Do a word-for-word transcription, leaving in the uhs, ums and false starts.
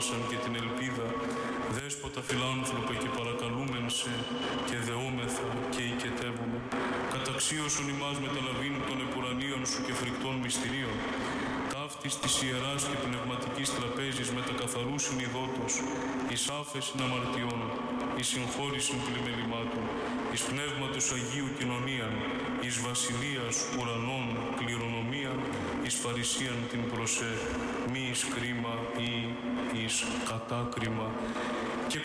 θάλασσαν και την ελπίδα, δέσποτα φιλάνθρωπε και παρακαλούμεν σε, και δεόμεθα και οικετεύουμε. Καταξίωσον ημάς μεταλαβήν των επουρανίων σου και φρικτών μυστηρίων, ταύτης της ιεράς και πνευματικής τραπέζης με τα καθαρού συνειδότος, εις άφεσιν αμαρτιών, εις συγχώρησιν πλημελημάτων, εις πνεύματος Αγίου κοινωνίαν, εις βασιλείας ουρανών κληρονομίαν, εις παρησίαν την προσέ, μη εις κρίμα ή εις κατάκριμα. Και